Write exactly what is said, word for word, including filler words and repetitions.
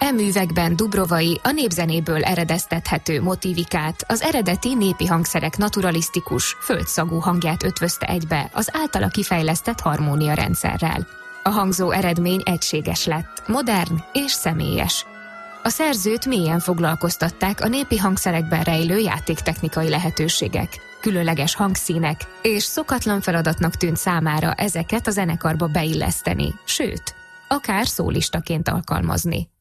művekben Dubrovai a népzenéből eredeztethető motívikát, az eredeti népi hangszerek naturalisztikus, földszagú hangját ötvözte egybe az általa kifejlesztett harmóniarendszerrel. A hangzó eredmény egységes lett, modern és személyes. A szerzőt mélyen foglalkoztatták a népi hangszerekben rejlő játéktechnikai lehetőségek, különleges hangszínek, és szokatlan feladatnak tűnt számára ezeket a zenekarba beilleszteni, sőt, akár szólistaként alkalmazni.